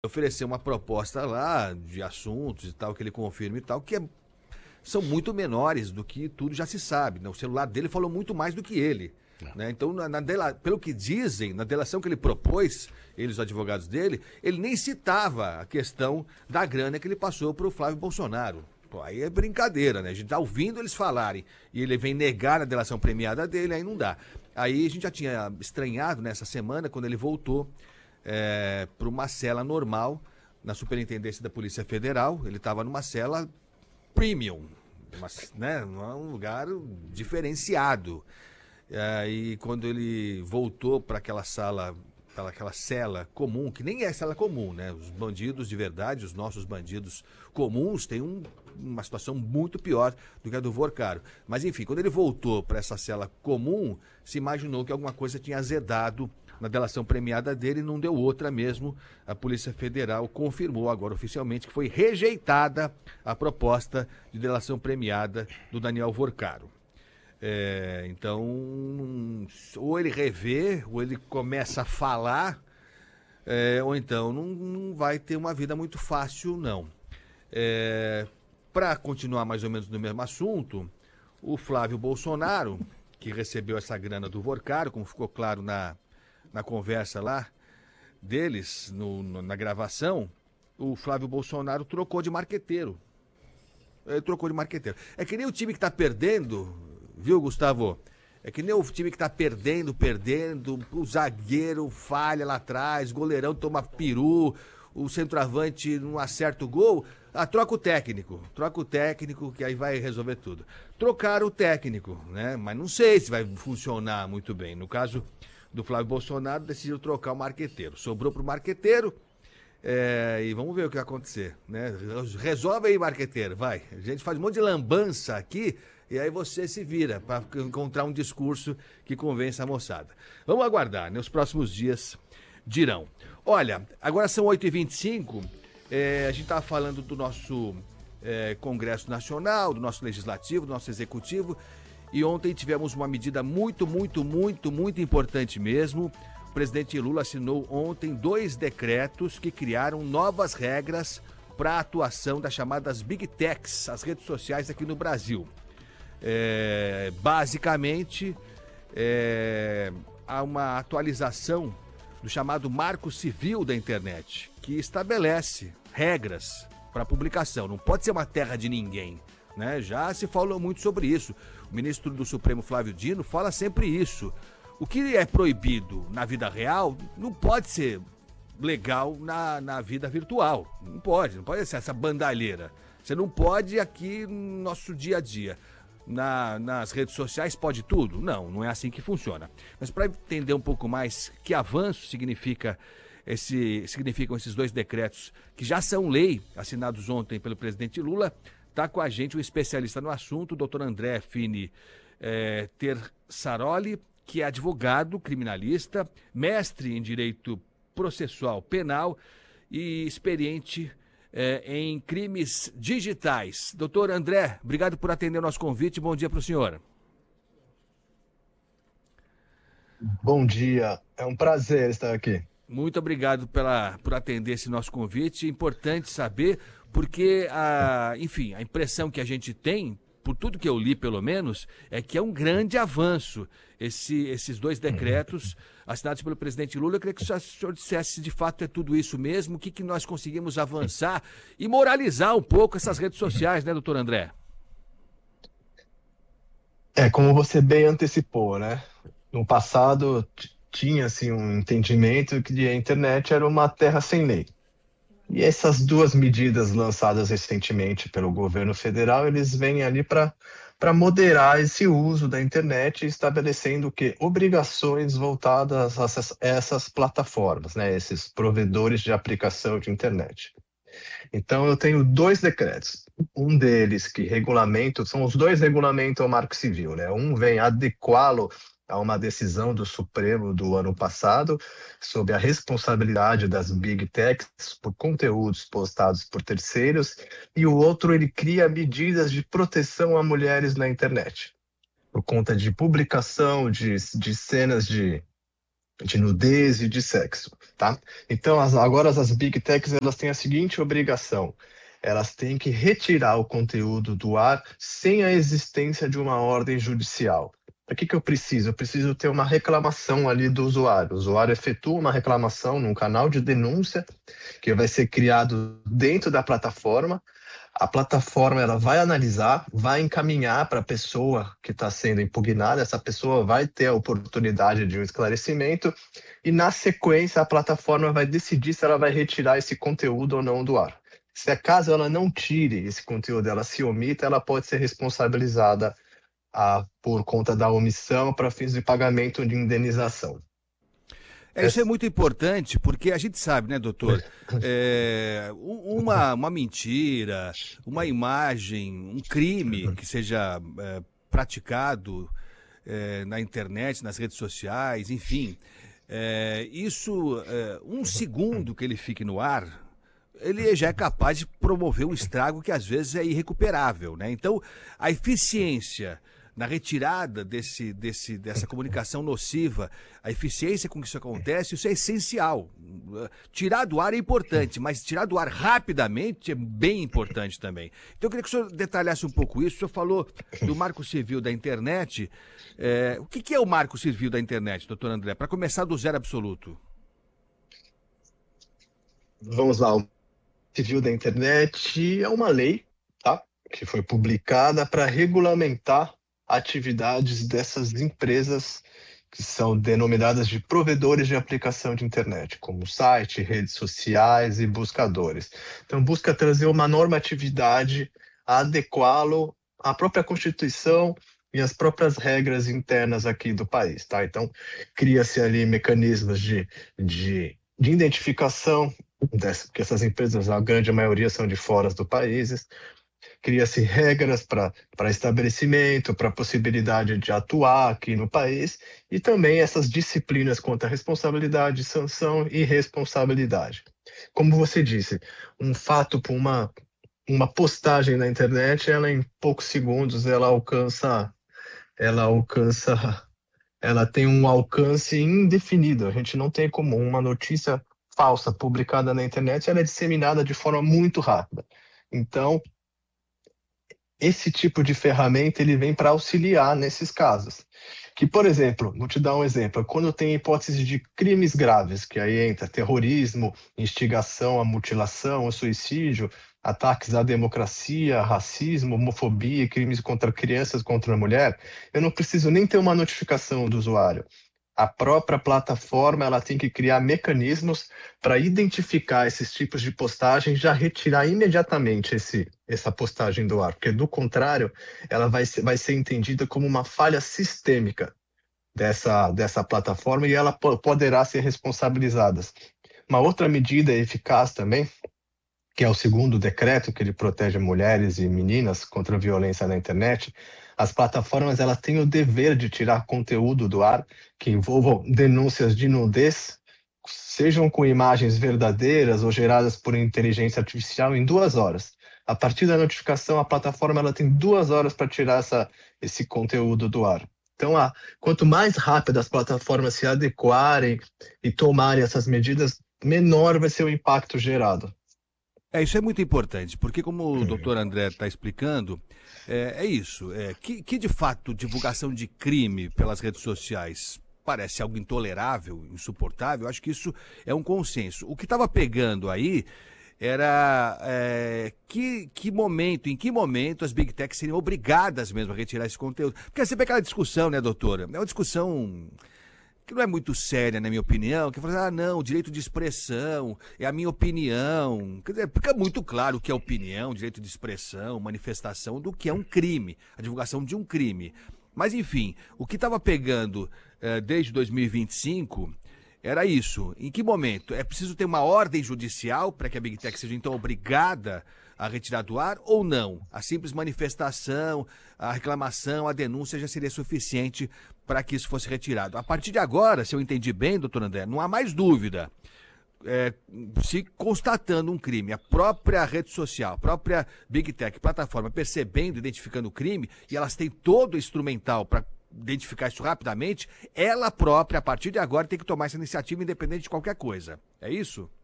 oferecer uma proposta lá de assuntos e tal, que ele confirme e tal, são muito menores do que tudo já se sabe, né? O celular dele falou muito mais do que ele. Né? Então, pelo que dizem, na delação que ele propôs, os advogados dele, ele nem citava a questão da grana que ele passou para o Flávio Bolsonaro. Pô, aí é brincadeira, né? A gente tá ouvindo eles falarem e ele vem negar a delação premiada dele, aí não dá. Aí a gente já tinha estranhado nessa semana, quando ele voltou para uma cela normal na Superintendência da Polícia Federal. Ele estava numa cela premium, né? Um lugar diferenciado. E quando ele voltou para aquela cela comum, que nem é cela comum, né? Os bandidos de verdade, os nossos bandidos comuns, têm uma situação muito pior do que a do Vorcaro. Mas enfim, quando ele voltou para essa cela comum, se imaginou que alguma coisa tinha azedado na delação premiada dele, e não deu outra mesmo. A Polícia Federal confirmou agora oficialmente que foi rejeitada a proposta de delação premiada do Daniel Vorcaro. Então, ou ele revê, ou ele começa a falar, ou então não vai ter uma vida muito fácil, não. Para continuar mais ou menos no mesmo assunto, o Flávio Bolsonaro, que recebeu essa grana do Vorcaro, como ficou claro na conversa lá deles, na gravação, o Flávio Bolsonaro trocou de marqueteiro. Ele trocou de marqueteiro. É que nem o time que está perdendo, viu, Gustavo? É que nem o time que tá perdendo, o zagueiro falha lá atrás, o goleirão toma peru, o centroavante não acerta o gol, troca o técnico que aí vai resolver tudo. Trocaram o técnico, né? Mas não sei se vai funcionar muito bem. No caso do Flávio Bolsonaro, decidiu trocar o marqueteiro. Sobrou pro marqueteiro, e vamos ver o que vai acontecer, né? Resolve aí, marqueteiro, vai. A gente faz um monte de lambança aqui, e aí você se vira para encontrar um discurso que convença a moçada. Vamos aguardar, né? Os próximos dias dirão. Olha, agora são 8h25, a gente estava falando do nosso Congresso Nacional, do nosso Legislativo, do nosso Executivo, e ontem tivemos uma medida muito, muito, muito, muito importante mesmo. O presidente Lula assinou ontem 2 decretos que criaram novas regras para a atuação das chamadas Big Techs, as redes sociais aqui no Brasil. Basicamente, há uma atualização do chamado Marco Civil da Internet, que estabelece regras para publicação. Não pode ser uma terra de ninguém, né? Já se falou muito sobre isso. O ministro do Supremo, Flávio Dino, fala sempre isso. O que é proibido na vida real não pode ser legal na vida virtual. Não pode ser essa bandalheira. Você não pode aqui no nosso dia a dia. Nas redes sociais pode tudo? Não é assim que funciona. Mas para entender um pouco mais que avanço significam esses 2 decretos que já são lei, assinados ontem pelo presidente Lula, está com a gente um especialista no assunto, o doutor André Fini Tersaroli, que é advogado criminalista, mestre em direito processual penal e experiente em crimes digitais. Doutor André, obrigado por atender o nosso convite. Bom dia para o senhor. Bom dia, é um prazer estar aqui. Muito obrigado por atender esse nosso convite. É importante saber, porque, enfim, a impressão que a gente tem, por tudo que eu li pelo menos, é que é um grande avanço esses 2 decretos assinados pelo presidente Lula. Eu queria que o senhor dissesse se de fato é tudo isso mesmo, o que nós conseguimos avançar e moralizar um pouco essas redes sociais, né, doutor André? Como você bem antecipou, né? No passado tinha-se um entendimento que a internet era uma terra sem lei. E essas 2 medidas lançadas recentemente pelo governo federal, eles vêm ali para moderar esse uso da internet, estabelecendo o quê? Obrigações voltadas a essas plataformas, né? Esses provedores de aplicação de internet. Então, eu tenho 2 decretos. Um deles que são os 2 regulamentam o Marco Civil, né? Um vem adequá-lo a uma decisão do Supremo do ano passado sobre a responsabilidade das Big Techs por conteúdos postados por terceiros, e o outro ele cria medidas de proteção a mulheres na internet, por conta de publicação de cenas de de nudez e de sexo, tá? Então, agora as Big Techs, elas têm a seguinte obrigação: elas têm que retirar o conteúdo do ar sem a existência de uma ordem judicial. Para que eu preciso? Eu preciso ter uma reclamação ali do usuário. O usuário efetua uma reclamação num canal de denúncia que vai ser criado dentro da plataforma. A plataforma ela vai analisar, vai encaminhar para a pessoa que está sendo impugnada, essa pessoa vai ter a oportunidade de um esclarecimento e, na sequência, a plataforma vai decidir se ela vai retirar esse conteúdo ou não do ar. Se caso ela não tire esse conteúdo, ela se omita, ela pode ser responsabilizada por conta da omissão para fins de pagamento de indenização. Isso é muito importante, porque a gente sabe, né, doutor? Uma mentira, uma imagem, um crime que seja praticado na internet, nas redes sociais, enfim, um segundo que ele fique no ar, ele já é capaz de promover um estrago que às vezes é irrecuperável, né? Então, a eficiência na retirada dessa comunicação nociva, a eficiência com que isso acontece, isso é essencial. Tirar do ar é importante, mas tirar do ar rapidamente é bem importante também. Então eu queria que o senhor detalhasse um pouco isso. O senhor falou do Marco Civil da internet. O que é o Marco Civil da internet, doutor André? Para começar do zero absoluto. Vamos lá. O Civil da internet é uma lei, tá? Que foi publicada para regulamentar atividades dessas empresas que são denominadas de provedores de aplicação de internet, como site, redes sociais e buscadores. Então, busca trazer uma normatividade, adequá-lo à própria Constituição e às próprias regras internas aqui do país, tá? Então, cria-se ali mecanismos de identificação, porque essas empresas, a grande maioria, são de fora do país. Cria-se regras para estabelecimento, para possibilidade de atuar aqui no país, e também essas disciplinas quanto à responsabilidade, sanção e responsabilidade. Como você disse, um fato por uma postagem na internet, ela em poucos segundos ela tem um alcance indefinido. A gente não tem como uma notícia falsa publicada na internet, ela é disseminada de forma muito rápida. Então, esse tipo de ferramenta ele vem para auxiliar nesses casos. Que, por exemplo, vou te dar um exemplo, quando tem hipótese de crimes graves, que aí entra terrorismo, instigação à mutilação, ao suicídio, ataques à democracia, racismo, homofobia, crimes contra crianças, contra a mulher, eu não preciso nem ter uma notificação do usuário. A própria plataforma ela tem que criar mecanismos para identificar esses tipos de postagem, já retirar imediatamente essa postagem do ar, porque do contrário, ela vai ser entendida como uma falha sistêmica dessa plataforma e ela poderá ser responsabilizada. Uma outra medida eficaz também, que é o segundo decreto que ele protege mulheres e meninas contra a violência na internet, as plataformas elas têm o dever de tirar conteúdo do ar que envolvam denúncias de nudez, sejam com imagens verdadeiras ou geradas por inteligência artificial, em 2 horas. A partir da notificação, a plataforma ela tem 2 horas para tirar esse conteúdo do ar. Então, quanto mais rápido as plataformas se adequarem e tomarem essas medidas, menor vai ser o impacto gerado. Isso é muito importante, porque como o doutor André está explicando, isso. Que de fato divulgação de crime pelas redes sociais parece algo intolerável, insuportável, acho que isso é um consenso. O que estava pegando aí era em que momento as Big Techs seriam obrigadas mesmo a retirar esse conteúdo. Porque sempre aquela discussão, né, doutora? É uma discussão que não é muito séria, na minha opinião, que fala, não, direito de expressão, é a minha opinião. Quer dizer, fica muito claro o que é opinião, direito de expressão, manifestação, do que é um crime, a divulgação de um crime. Mas, enfim, o que estava pegando desde 2025 era isso. Em que momento? É preciso ter uma ordem judicial para que a Big Tech seja, então, obrigada a retirar do ar ou não? A simples manifestação, a reclamação, a denúncia já seria suficiente para que isso fosse retirado. A partir de agora, se eu entendi bem, doutor André, não há mais dúvida. Se constatando um crime, a própria rede social, a própria Big Tech, plataforma, percebendo, identificando o crime, e elas têm todo o instrumental para identificar isso rapidamente, ela própria, a partir de agora, tem que tomar essa iniciativa independente de qualquer coisa. É isso?